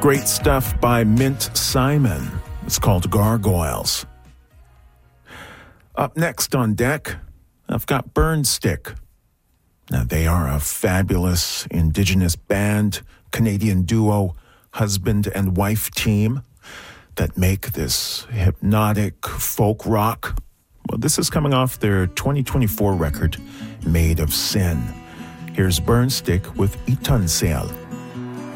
Great stuff by Mint Simon. It's called Gargoyles. Up next on deck, I've got Burnstick. Now, they are a fabulous Indigenous band, Canadian duo, husband and wife team that make this hypnotic folk rock. Well, this is coming off their 2024 record, Made of Sin. Here's Burnstick with Itansel.